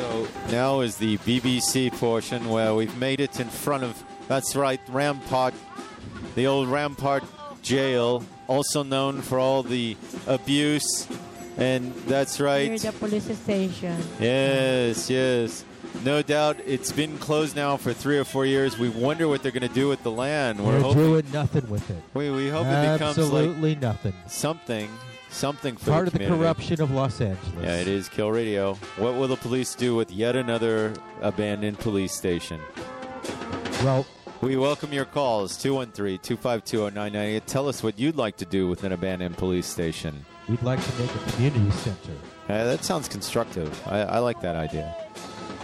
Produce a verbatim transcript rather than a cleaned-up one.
So now is the B B C portion where we've made it in front of, that's right, Rampart, the old Rampart Jail, also known for all the abuse. And that's right. Near the police station. Yes, yes. No doubt it's been closed now for three or four years. We wonder what they're going to do with the land. We're They're doing nothing with it. We, we hope it becomes absolutely like nothing. Something, something for part the of the community. corruption of Los Angeles. Yeah, it is Kill Radio. What will the police do with yet another abandoned police station? Well, we welcome your calls, two one three, two five two, zero nine nine eight. Tell us what you'd like to do with an abandoned police station. We'd like to make a community center. Uh, that sounds constructive. I, I like that idea.